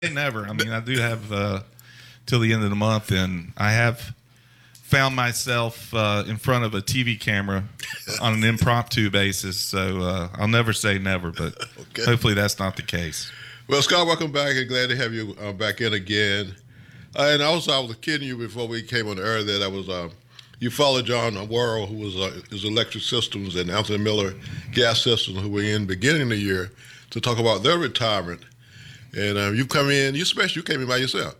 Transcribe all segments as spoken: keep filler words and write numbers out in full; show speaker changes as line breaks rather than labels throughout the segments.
never. I mean, I do have uh, till the end of the month, and I have found myself uh, in front of a T V camera on an impromptu basis. So uh, I'll never say never, but okay. Hopefully that's not the case.
Well, Scott, welcome back, and glad to have you uh, back in again. Uh, and also, I was kidding you before we came on the air that I was. Uh, you followed John Worrell, who was uh, his Electric Systems, and Anthony Miller Gas Systems, who were in beginning of the year to talk about their retirement. And uh, you come in, you especially you came in by yourself.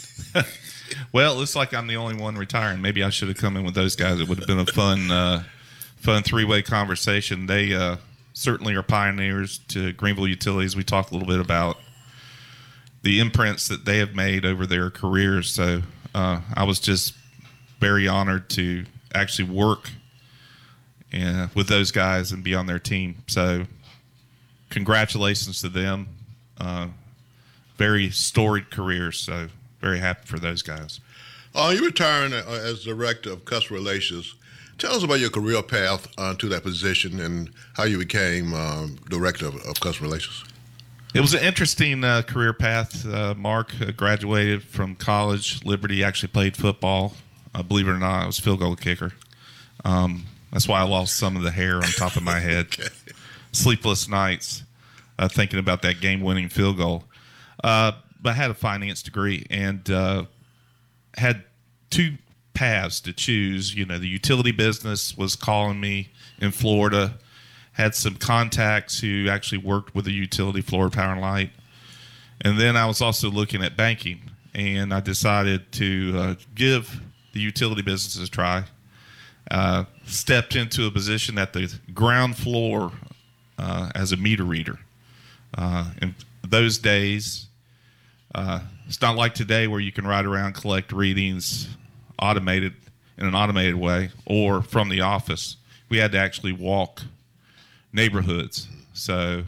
Well, it looks like I'm the only one retiring. Maybe I should have come in with those guys. It would have been a fun, uh, fun three-way conversation. They uh, certainly are pioneers to Greenville Utilities. We talked a little bit about the imprints that they have made over their careers. So uh, I was just very honored to actually work uh, with those guys and be on their team. So congratulations to them. Uh, very storied careers. So very happy for those guys.
Uh, you retiring uh, as Director of Customer Relations. Tell us about your career path uh, to that position and how you became um, Director of, of Customer Relations.
It was an interesting uh, career path. Uh, Mark uh, graduated from college. Liberty, actually played football. Uh, believe it or not, I was a field goal kicker. Um, that's why I lost some of the hair on top of my head. Okay. Sleepless nights uh, thinking about that game-winning field goal. Uh, but I had a finance degree and uh, had two paths to choose. You know, the utility business was calling me in Florida. Had some contacts who actually worked with the utility, Florida Power and Light. And then I was also looking at banking, and I decided to uh, give the utility business a try. Uh, stepped into a position at the ground floor uh, as a meter reader. Uh, in those days, uh, it's not like today where you can ride around, collect readings automated in an automated way or from the office. We had to actually walk neighborhoods. So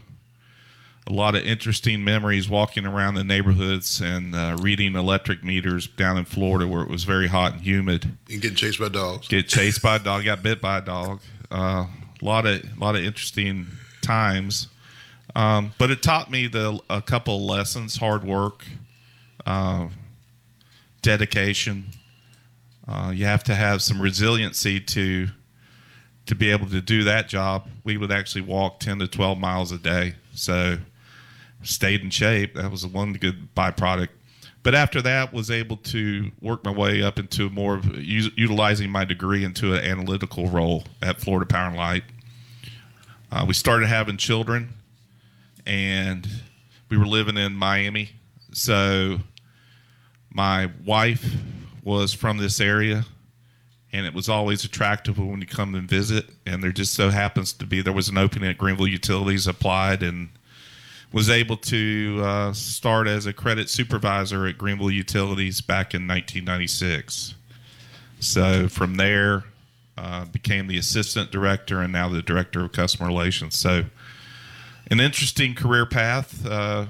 a lot of interesting memories walking around the neighborhoods and uh, reading electric meters down in Florida where it was very hot and humid.
And getting chased by dogs.
Get chased by a dog, got bit by a dog. Uh, a lot of a lot of interesting times. Um, but it taught me the a couple of lessons: hard work, uh, dedication. Uh, you have to have some resiliency to to be able to do that job. We would actually walk ten to twelve miles a day, so stayed in shape. That was one good byproduct. But after that, was able to work my way up into more of u- utilizing my degree into an analytical role at Florida Power and Light. Uh, we started having children, and we were living in Miami. So my wife was from this area, and it was always attractive when you come and visit. And there just so happens to be, there was an opening at Greenville Utilities, applied, and was able to uh, start as a credit supervisor at Greenville Utilities back in nineteen ninety-six. So from there, uh, became the assistant director and now the director of customer relations. So an interesting career path, uh,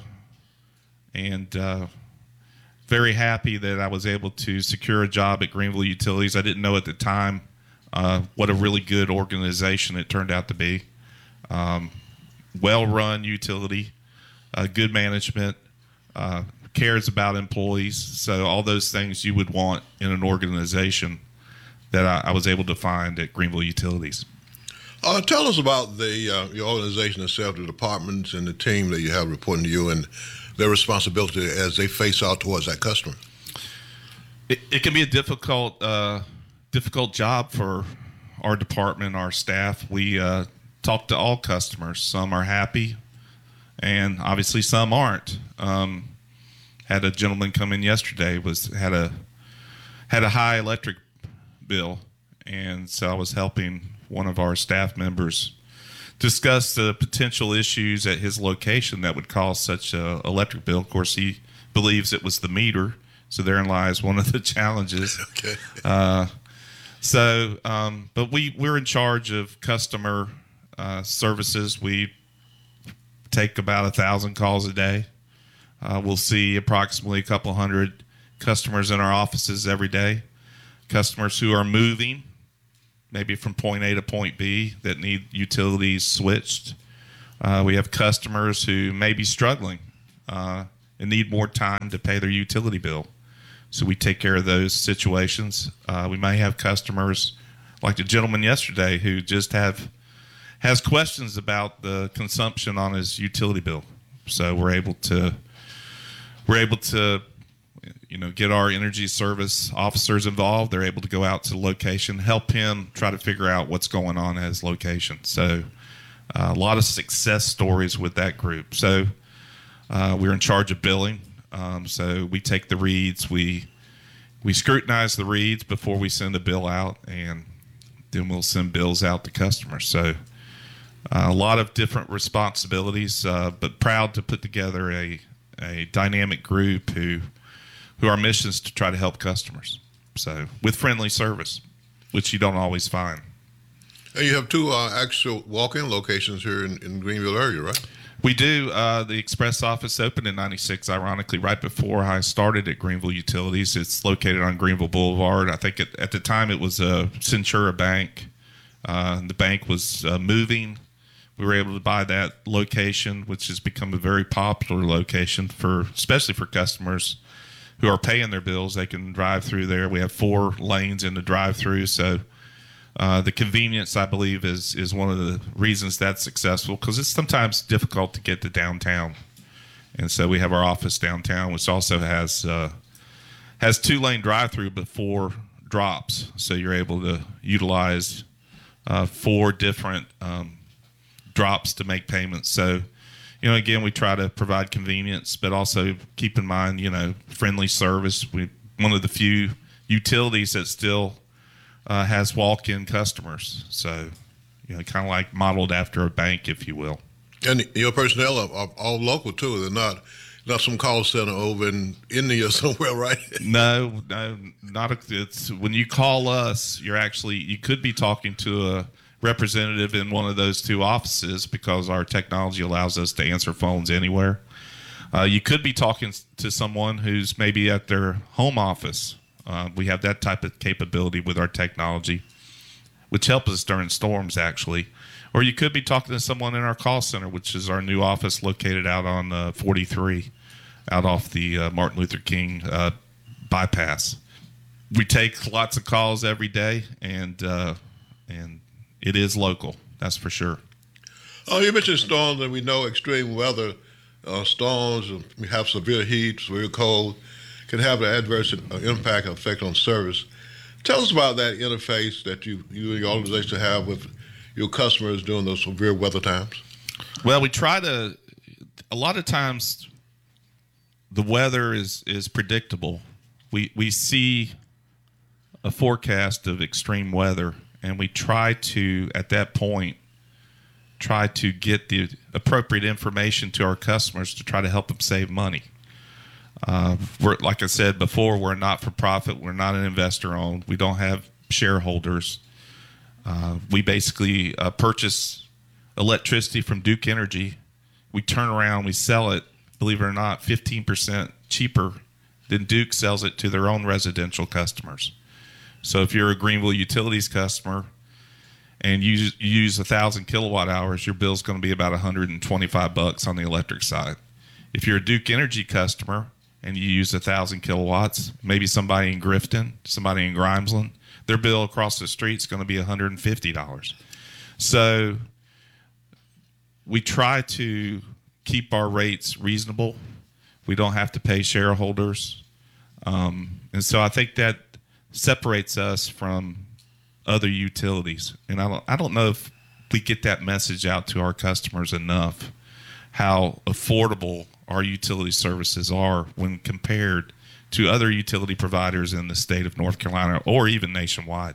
and uh, very happy that I was able to secure a job at Greenville Utilities. I didn't know at the time uh, what a really good organization it turned out to be. Um, well-run utility, uh, good management, uh, cares about employees. So all those things you would want in an organization that I, I was able to find at Greenville Utilities.
Uh, tell us about the uh, your organization itself, the departments and the team that you have reporting to you, and their responsibility as they face out towards that customer.
It, it can be a difficult, uh, difficult job for our department, our staff. We uh, talk to all customers. Some are happy, and obviously some aren't. Um, had a gentleman come in yesterday, was had a had a high electric bill, and so I was helping one of our staff members discuss the potential issues at his location that would cause such a electric bill. Of course, he believes it was the meter, so therein lies one of the challenges.
Okay.
Uh, so, um, but we we're in charge of customer uh, services. We take about a thousand calls a day. Uh, we'll see approximately a couple hundred customers in our offices every day. Customers who are moving, maybe from point A to point B, that need utilities switched. Uh, we have customers who may be struggling uh, and need more time to pay their utility bill. So we take care of those situations. Uh, we may have customers like the gentleman yesterday who just have has questions about the consumption on his utility bill. So we're able to we're able to you know get our energy service officers involved. They're able to go out to the location, help him try to figure out what's going on at his location. So uh, a lot of success stories with that group. So uh, we're in charge of billing. Um, so we take the reads, we we scrutinize the reads before we send a bill out, and then we'll send bills out to customers. So uh, a lot of different responsibilities, uh, but proud to put together a a dynamic group who who our mission is to try to help customers. So with friendly service, which you don't always find.
And you have two uh, actual walk-in locations here in, in Greenville area, right?
We do. Uh, the Express office opened in ninety-six, ironically, right before I started at Greenville Utilities. It's located on Greenville Boulevard. I think it, at the time it was a Centura Bank. Uh, the bank was uh, moving. We were able to buy that location, which has become a very popular location, for, especially for customers who are paying their bills. They can drive through there. We have four lanes in the drive-through, so Uh, the convenience, I believe, is is one of the reasons that's successful, because it's sometimes difficult to get to downtown, and so we have our office downtown, which also has uh, has two lane drive through but four drops, so you're able to utilize uh, four different um, drops to make payments. So, you know, again, we try to provide convenience, but also keep in mind, you know, friendly service. We one of the few utilities that still Uh, has walk-in customers, so you know, kind of like modeled after a bank, if you will.
And your personnel are, are all local too. They're not not some call center over in India or somewhere, right?
No, no, not. A, it's when you call us, you're actually you could be talking to a representative in one of those two offices, because our technology allows us to answer phones anywhere. Uh, you could be talking to someone who's maybe at their home office. Uh, we have that type of capability with our technology, which helps us during storms, actually. Or you could be talking to someone in our call center, which is our new office located out on uh, forty-three, out off the uh, Martin Luther King uh, bypass. We take lots of calls every day, and uh, and it is local, that's for sure.
Oh, you mentioned storms, and we know extreme weather, uh, storms, we have severe heat, severe cold, can have an adverse impact and effect on service. Tell us about that interface that you, you and your organization have with your customers during those severe weather times.
Well, we try to, a lot of times the weather is, is predictable. We, we see a forecast of extreme weather, and we try to, at that point, try to get the appropriate information to our customers to try to help them save money. Uh, we're, like I said before, we're a not-for-profit. We're not an investor-owned. We don't have shareholders. Uh, we basically uh, purchase electricity from Duke Energy. We turn around, we sell it, believe it or not, fifteen percent cheaper than Duke sells it to their own residential customers. So if you're a Greenville Utilities customer and you, you use one thousand kilowatt hours, your bill's going to be about one hundred twenty-five bucks on the electric side. If you're a Duke Energy customer and you use one thousand kilowatts, maybe somebody in Grifton, somebody in Grimesland, their bill across the street is going to be one hundred fifty dollars. So we try to keep our rates reasonable. We don't have to pay shareholders. Um, and so I think that separates us from other utilities. And I don't, I don't know if we get that message out to our customers enough, how affordable our utility services are when compared to other utility providers in the state of North Carolina or even nationwide.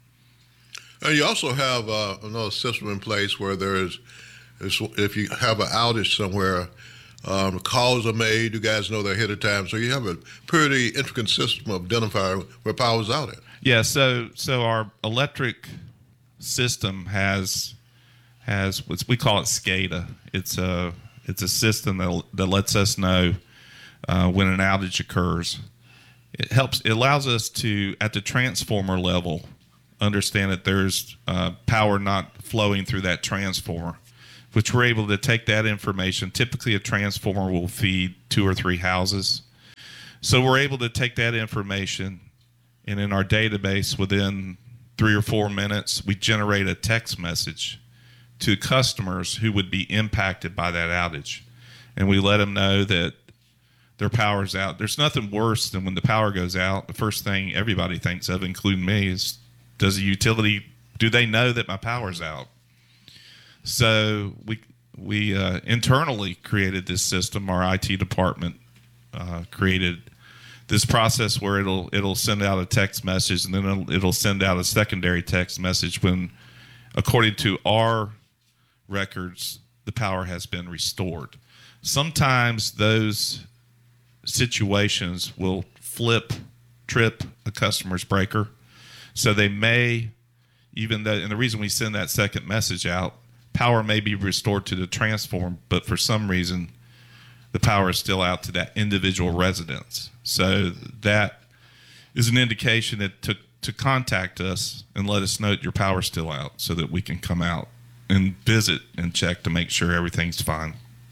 And you also have uh, another system in place where there is, is if you have an outage somewhere, um, calls are made, you guys know that ahead of time, so you have a pretty intricate system of identifying where power's out at.
Yeah, so so our electric system has has what we call it SCADA. It's a it's a system that that lets us know uh, when an outage occurs. It helps. It allows us to, at the transformer level, understand that there's uh, power not flowing through that transformer, which we're able to take that information. Typically, a transformer will feed two or three houses. So we're able to take that information, and in our database, within three or four minutes, we generate a text message to customers who would be impacted by that outage. And we let them know that their power's out. There's nothing worse than when the power goes out. The first thing everybody thinks of, including me, is does the utility, do they know that my power's out? So we we uh, internally created this system. Our I T department uh, created this process where it'll it'll send out a text message, and then it'll, it'll send out a secondary text message when, according to our records, the power has been restored. Sometimes those situations will flip, trip a customer's breaker. So they may, even though, and the reason we send that second message out, power may be restored to the transformer, but for some reason, the power is still out to that individual residence. So that is an indication that to, to contact us and let us know that your power's still out so that we can come out and visit and check to make sure everything's fine.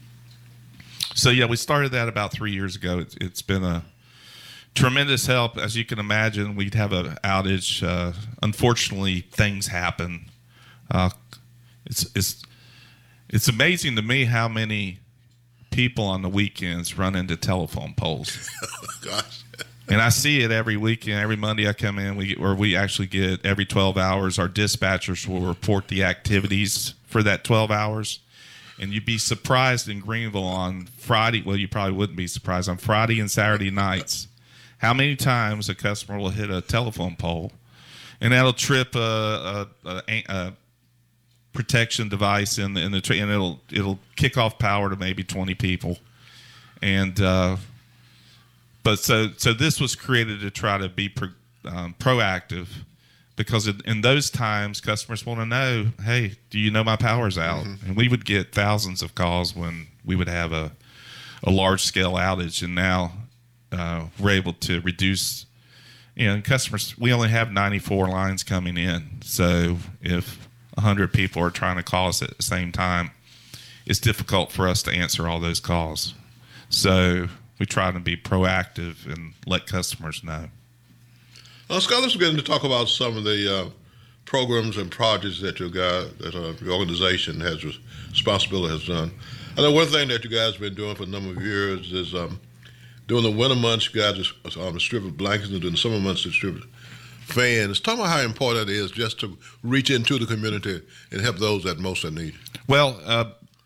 So yeah, we started that about three years ago. It's, it's been a tremendous help. As you can imagine, we'd have an outage. Uh, unfortunately, things happen. Uh, it's it's it's amazing to me how many people on the weekends run into telephone poles.
Oh, gosh.
And I see it every weekend. Every Monday I come in, we or we actually get every twelve hours. Our dispatchers will report the activities for that twelve hours. And you'd be surprised in Greenville on Friday. Well, you probably wouldn't be surprised on Friday and Saturday nights how many times a customer will hit a telephone pole, and that'll trip a, a, a, a protection device in the, in the tra- and it'll it'll kick off power to maybe twenty people. And uh, but so so this was created to try to be pro, um, proactive. Because in those times, customers want to know, hey, do you know my power's out? Mm-hmm. And we would get thousands of calls when we would have a, a large-scale outage. And now uh, we're able to reduce, you know, customers, we only have ninety-four lines coming in. So if one hundred people are trying to call us at the same time, it's difficult for us to answer all those calls. So we try to be proactive and let customers know.
Uh, Scott, let's begin to talk about some of the uh, programs and projects that your guy, that uh, your organization has responsibility has done. I know one thing that you guys have been doing for a number of years is um, during the winter months, you guys um, distribute blankets, and during the summer months, distribute fans. Talk about how important it is just to reach into the community and help those that most are need.
Well, uh,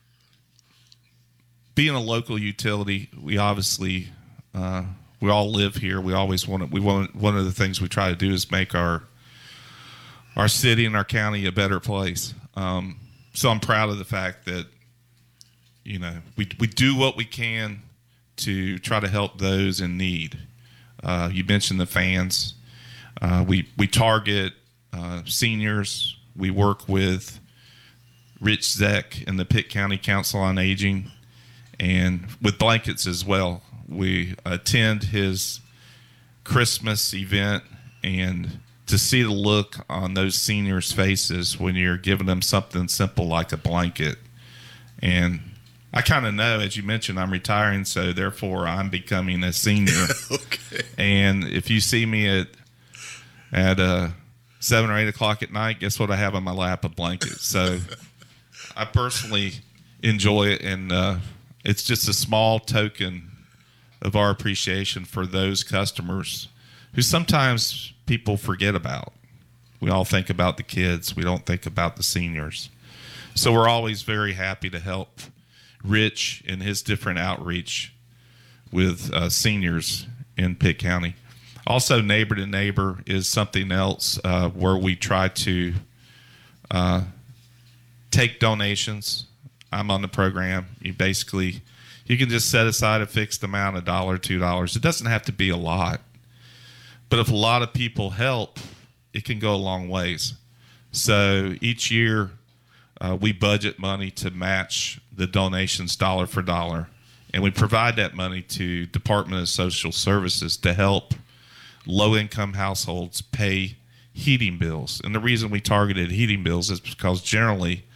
being a local utility, we obviously. Uh, We all live here. We always want to. We want one of the things we try to do is make our our city and our county a better place. Um, so I'm proud of the fact that you know we we do what we can to try to help those in need. Uh, you mentioned the fans. Uh, we we target uh, seniors. We work with Rich Zeck and the Pitt County Council on Aging, and with blankets as well. We attend his Christmas event, and to see the look on those seniors' faces when you're giving them something simple like a blanket. And I kind of know, as you mentioned, I'm retiring, so therefore I'm becoming a senior.
Okay.
And if you see me at at uh, seven or eight o'clock at night, guess what I have on my lap? A blanket. So I personally enjoy it, and uh, it's just a small token of our appreciation for those customers who sometimes people forget about. We all think about the kids. We don't think about the seniors. So we're always very happy to help Rich in his different outreach with uh, seniors in Pitt County. Also, Neighbor to Neighbor is something else uh, where we try to uh, take donations. I'm on the program. You basically... You can just set aside a fixed amount, a dollar, two dollars. It doesn't have to be a lot. But if a lot of people help, it can go a long ways. So each year, uh, we budget money to match the donations dollar for dollar. And we provide that money to Department of Social Services to help low-income households pay heating bills. And the reason we targeted heating bills is because generally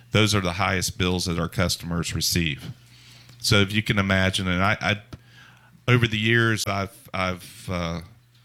those are the highest bills that our customers receive. So if you can imagine, and I, I over the years, I've I've uh,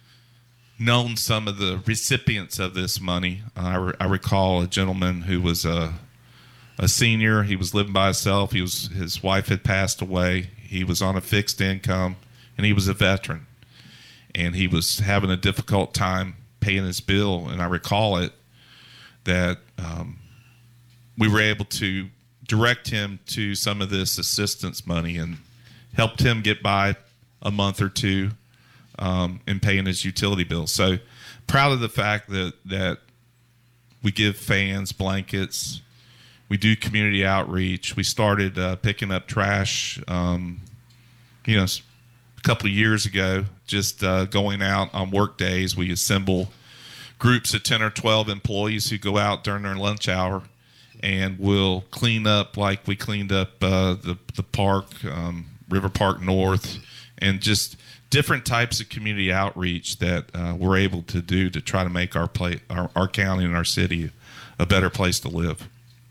known some of the recipients of this money. Uh, I, re- I recall a gentleman who was a a senior. He was living by himself. He was his wife had passed away. He was on a fixed income, and he was a veteran, and he was having a difficult time paying his bill. And I recall it that um, we were able to direct him to some of this assistance money and helped him get by a month or two um, in paying his utility bill. So proud of the fact that, that we give fans blankets. We do community outreach. We started uh, picking up trash, um, you know, a couple of years ago, just uh, going out on work days. We assemble groups of ten or twelve employees who go out during their lunch hour, and we'll clean up like we cleaned up uh, the, the park, um, River Park North, and just different types of community outreach that uh, we're able to do to try to make our, play, our, our county and our city a better place to live.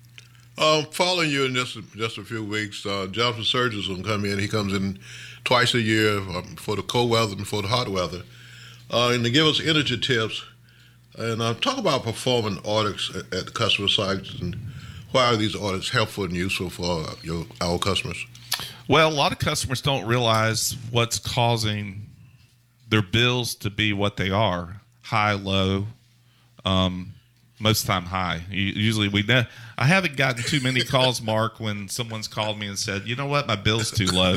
Um, following you in just just a few weeks, uh, Jonathan Surges will come in. He comes in twice a year um, for the cold weather and for the hot weather, uh, and to give us energy tips and uh, talk about performing audits at, at the customer sites and why are these audits helpful and useful for your our customers.
Well, a lot of customers don't realize what's causing their bills to be what they are: high, low. Um, Most of the time high. Usually we ne- I haven't gotten too many calls, Mark, when someone's called me and said, you know what, my bill's too low.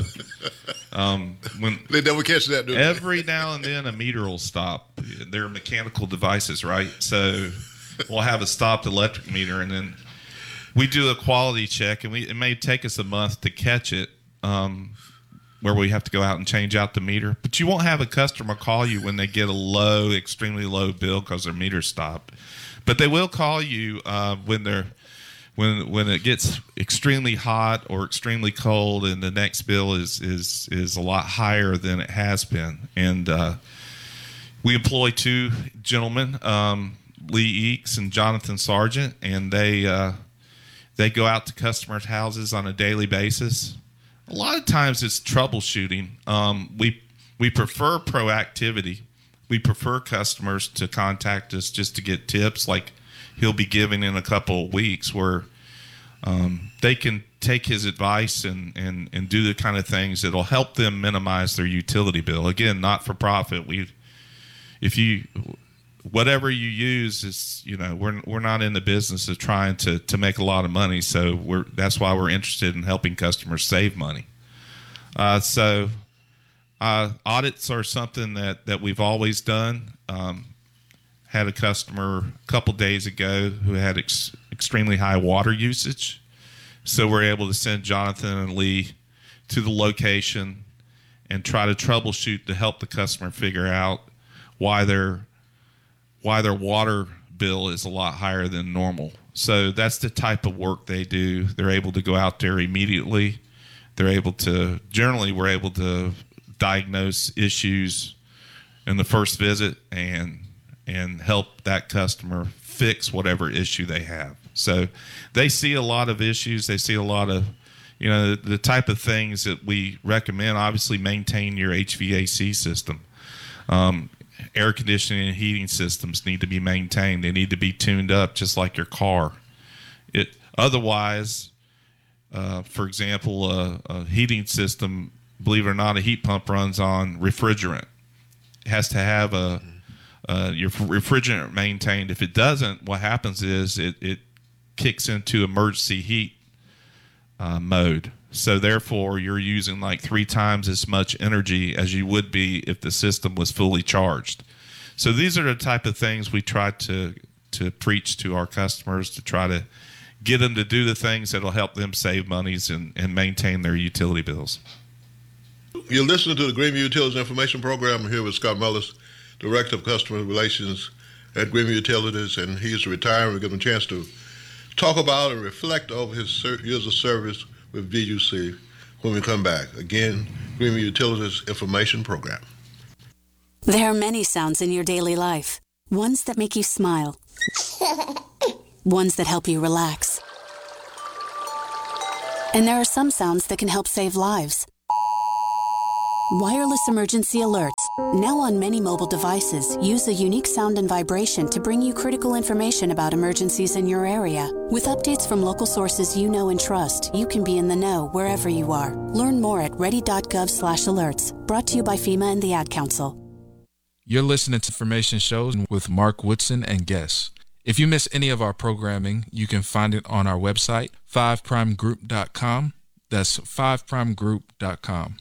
Um, when
They never catch that, do they?
Every now and then a meter will stop. They're mechanical devices, right? So we'll have a stopped electric meter, and then we do a quality check, and we it may take us a month to catch it, um, where we have to go out and change out the meter. But you won't have a customer call you when they get a low, extremely low bill because their meter stopped. But they will call you uh, when they're when when it gets extremely hot or extremely cold, and the next bill is is is a lot higher than it has been. And uh, we employ two gentlemen, um, Lee Eakes and Jonathan Sargent, and they uh, they go out to customers' houses on a daily basis. A lot of times it's troubleshooting. Um, we we prefer proactivity. We prefer customers to contact us just to get tips like he'll be giving in a couple of weeks, where um, they can take his advice and, and, and do the kind of things that'll help them minimize their utility bill. Again, not for profit. We, if you, whatever you use is, you know, we're we're not in the business of trying to, to make a lot of money. So we're that's why we're interested in helping customers save money. Uh, so. Uh, audits are something that, that we've always done. Um, had a customer a couple days ago who had ex- extremely high water usage. So we're able to send Jonathan and Lee to the location and try to troubleshoot to help the customer figure out why their why their water bill is a lot higher than normal. So that's the type of work they do. They're able to go out there immediately. They're able to, generally we're able to diagnose issues in the first visit and and help that customer fix whatever issue they have. So they see a lot of issues. They see a lot of, you know, the, the type of things that we recommend. Obviously, maintain your H V A C system. Um, air conditioning and heating systems need to be maintained. They need to be tuned up just like your car. It otherwise, uh, for example, a, a heating system, believe it or not, a heat pump runs on refrigerant. It has to have a, uh, your refrigerant maintained. If it doesn't, what happens is it, it kicks into emergency heat uh, mode. So therefore, you're using like three times as much energy as you would be if the system was fully charged. So these are the type of things we try to to preach to our customers, to try to get them to do the things that will help them save monies and, and maintain their utility bills.
You're listening to the Greenview Utilities Information Program. I'm here with Scott Mullis, Director of Customer Relations at Greenview Utilities, and he's retiring. We give him a chance to talk about and reflect over his years of service with V U C when we come back. Again, Greenview Utilities Information Program.
There are many sounds in your daily life. Ones that make you smile. Ones that help you relax. And there are some sounds that can help save lives. Wireless emergency alerts, now on many mobile devices, use a unique sound and vibration to bring you critical information about emergencies in your area. With updates from local sources you know and trust, you can be in the know wherever you are. Learn more at ready.gov slash alerts. Brought to you by FEMA and the Ad Council.
You're listening to Information Shows with Mark Woodson and guests. If you miss any of our programming, you can find it on our website, five prime group dot com. That's five prime group dot com.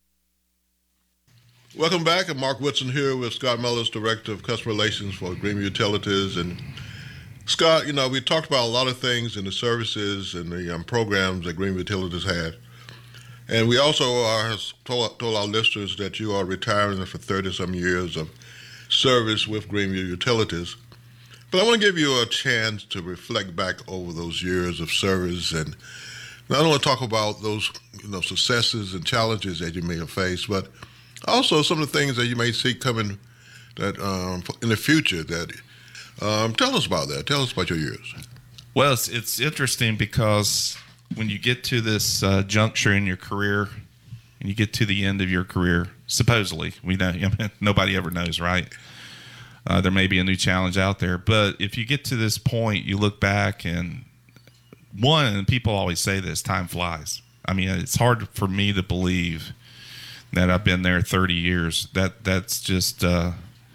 Welcome back. I'm Mark Woodson here with Scott Mullis, Director of Customer Relations for Greenview Utilities. And Scott, you know, we talked about a lot of things in the services and the um, programs that Greenview Utilities had. And we also are, told, told our listeners that you are retiring for thirty-some years of service with Greenview Utilities. But I want to give you a chance to reflect back over those years of service and not only talk about those, you know, successes and challenges that you may have faced, but also some of the things that you may see coming that um, in the future. That um, tell us about that. Tell us about your years.
Well, it's, it's interesting because when you get to this uh, juncture in your career and you get to the end of your career, supposedly, we know, I mean, nobody ever knows, right? Uh, there may be a new challenge out there. But if you get to this point, you look back and one, and people always say this, time flies. I mean, it's hard for me to believe that I've been there thirty years. That that's just uh,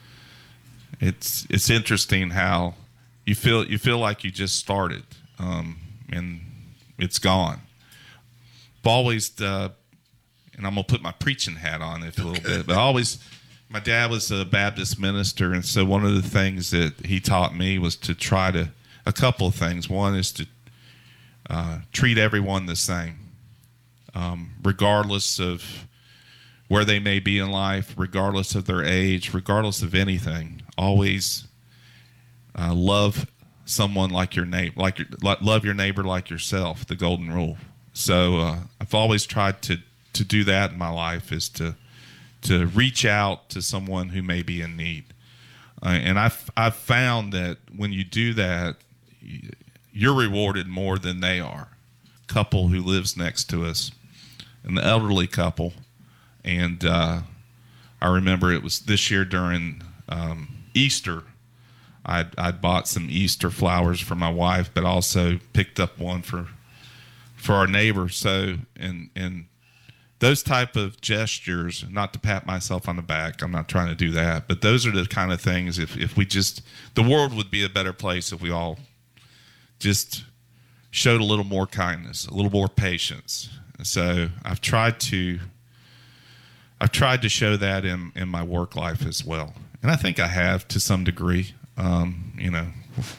it's it's interesting how you feel you feel like you just started um, and it's gone. I've always uh, and I'm gonna put my preaching hat on it a little okay. bit, but I always my dad was a Baptist minister, and so one of the things that he taught me was to try to a couple of things. One is to uh, treat everyone the same, um, regardless of where they may be in life, regardless of their age, regardless of anything. Always uh, love someone like your neighbor, like your, love your neighbor like yourself. The golden rule. So uh, I've always tried to to do that in my life, is to to reach out to someone who may be in need. Uh, and I've I've found that when you do that, you're rewarded more than they are. Couple who lives next to us, an elderly couple. And uh, I remember it was this year during um, Easter. I'd, I'd bought some Easter flowers for my wife, but also picked up one for for our neighbor. So, and and those type of gestures, not to pat myself on the back, I'm not trying to do that, but those are the kind of things. If if we just, the world would be a better place if we all just showed a little more kindness, a little more patience. And so I've tried to. I've tried to show that in, in my work life as well. And I think I have to some degree. Um, you know,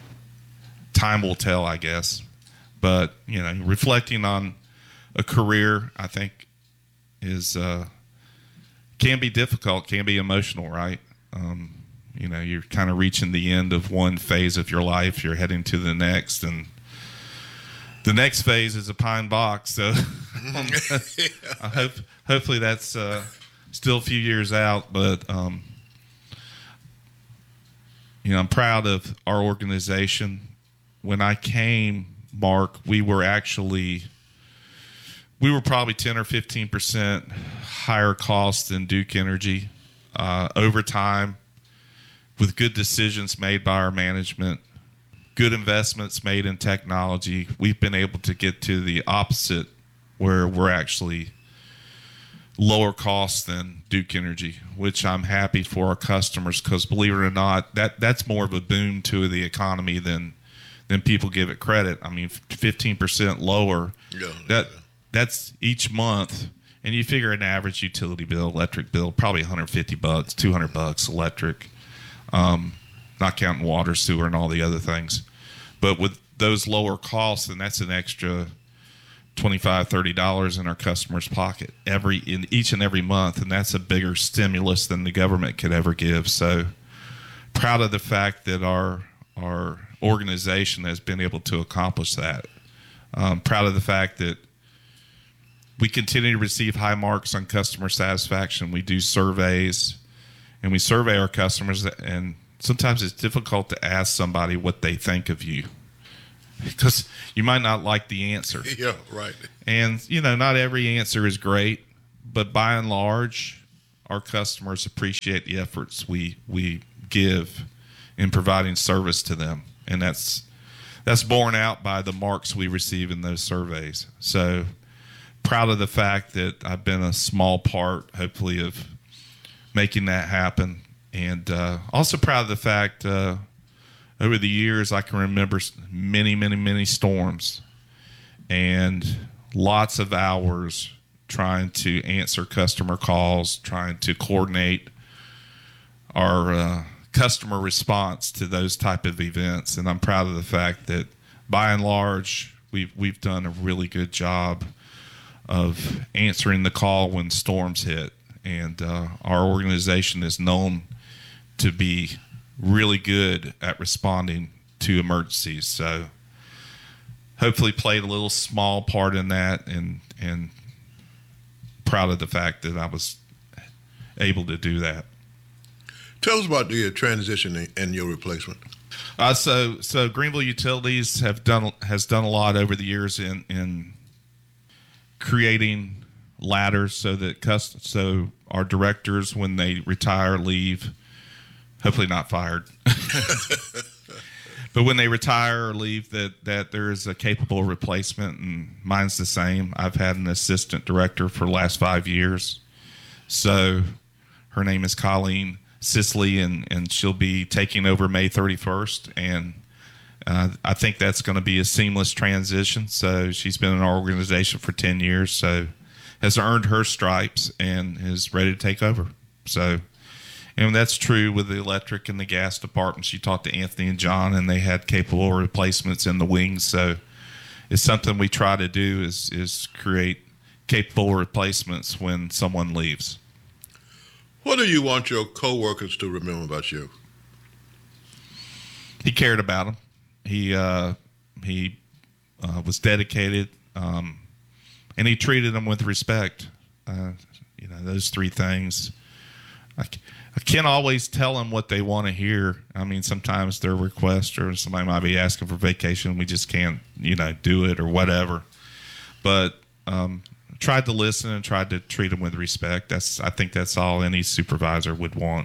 time will tell, I guess. But, you know, reflecting on a career, I think, is uh, can be difficult, can be emotional, right? Um, you know, you're kind of reaching the end of one phase of your life. You're heading to the next. And the next phase is a pine box. So I hope, hopefully that's... Uh, Still a few years out, but um, you know, I'm proud of our organization. When I came, Mark, we were actually we were probably ten or fifteen percent higher cost than Duke Energy. Uh, over time, with good decisions made by our management, good investments made in technology, we've been able to get to the opposite, where we're actually lower cost than Duke Energy, which I'm happy for our customers, because believe it or not, that that's more of a boon to the economy than than people give it credit. I mean, fifteen percent lower.
Yeah,
that
yeah.
That's each month, and you figure an average utility bill, electric bill, probably one hundred fifty bucks, two hundred bucks electric, um, not counting water, sewer, and all the other things. But with those lower costs, then that's an extra twenty-five dollars, thirty dollars in our customer's pocket every in each and every month, and that's a bigger stimulus than the government could ever give. So proud of the fact that our our organization has been able to accomplish that. Um, proud of the fact that we continue to receive high marks on customer satisfaction. We do surveys, and we survey our customers, and sometimes it's difficult to ask somebody what they think of you. because you might not like the answer.
Yeah, right.
And, you know, not every answer is great, but by and large, our customers appreciate the efforts we we give in providing service to them. And that's that's borne out by the marks we receive in those surveys. So proud of the fact that I've been a small part, hopefully, of making that happen. And uh, also proud of the fact uh, over the years, I can remember many, many, many storms and lots of hours trying to answer customer calls, trying to coordinate our uh, customer response to those type of events. And I'm proud of the fact that, by and large, we've we've done a really good job of answering the call when storms hit. And uh, our organization is known to be really good at responding to emergencies. So hopefully played a little small part in that, and and proud of the fact that I was able to do that.
Tell us about the transition and your replacement.
Uh, so so Greenville Utilities have done has done a lot over the years in in creating ladders so that cust- so our directors, when they retire, leave, hopefully not fired, but when they retire or leave, that that there is a capable replacement. And mine's the same. I've had an assistant director for the last five years. So her name is Colleen Sisley, and, and she'll be taking over May thirty-first. And uh, I think that's going to be a seamless transition. So she's been in our organization for ten years, so has earned her stripes and is ready to take over. So, and that's true with the electric and the gas departments. You talked to Anthony and John, and they had capable replacements in the wings. So it's something we try to do is is create capable replacements when someone leaves.
What do you want your coworkers to remember about you?
He cared about them. He uh, he uh, was dedicated, um, and he treated them with respect. Uh, you know, those three things. I, I can't always tell them what they want to hear. I mean, sometimes their request, or somebody might be asking for vacation, we just can't, you know, do it or whatever. But um, tried to listen and tried to treat them with respect. That's I think that's all any supervisor would want.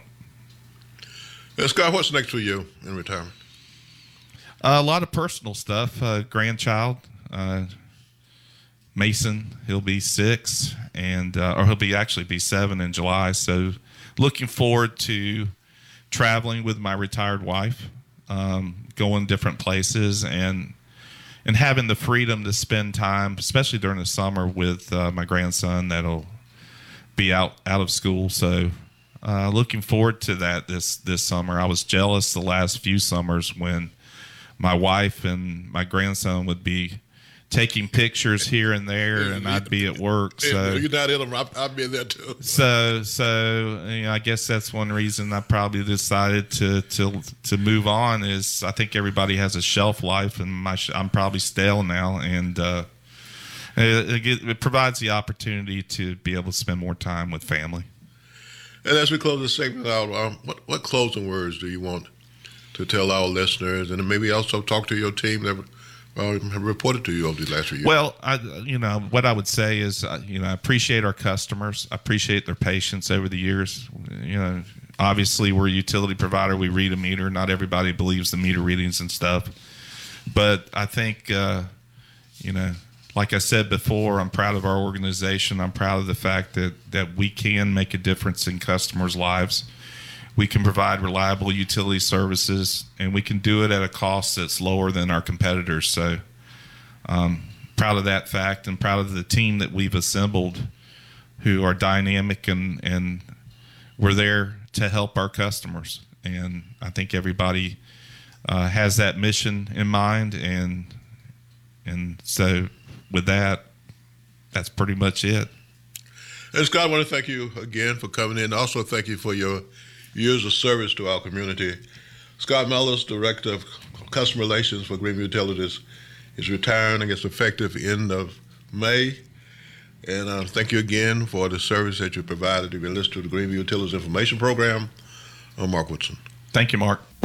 Uh, Scott, what's next for you in retirement?
Uh, a lot of personal stuff. Uh, grandchild, uh, Mason. He'll be six, and uh, or he'll be actually be seven in July. So, looking forward to traveling with my retired wife, um, going different places, and and having the freedom to spend time, especially during the summer, with uh, my grandson that'll be out out of school. So, uh, looking forward to that this this summer. I was jealous the last few summers when my wife and my grandson would be taking pictures here and there, and I'd be at work. So
you're not in them. I'll, I'll be in there too.
So, so you know, I guess that's one reason I probably decided to to to move on. Is I think everybody has a shelf life, and my I'm probably stale now, and uh, it, it, it provides the opportunity to be able to spend more time with family.
And as we close this segment out, um, what what closing words do you want to tell our listeners, and maybe also talk to your team that uh, have reported to you over the last few years?
Well, I, you know, what I would say is, uh, you know, I appreciate our customers. I appreciate their patience over the years. You know, obviously we're a utility provider. We read a meter. Not everybody believes the meter readings and stuff. But I think, uh, you know, like I said before, I'm proud of our organization. I'm proud of the fact that, that we can make a difference in customers' lives. We can provide reliable utility services, and we can do it at a cost that's lower than our competitors. So um, proud of that fact, and proud of the team that we've assembled, who are dynamic, and, and we're there to help our customers. And I think everybody uh, has that mission in mind. And, and so with that, that's pretty much it.
And Scott, I want to thank you again for coming in. Also, thank you for your years of service to our community. Scott Mellors, Director of Customer Relations for Greenville Utilities, is retiring. I guess effective end of May. And uh, thank you again for the service that you provided. You've been listening to the Greenville Utilities Information Program. I'm Mark Woodson.
Thank you, Mark.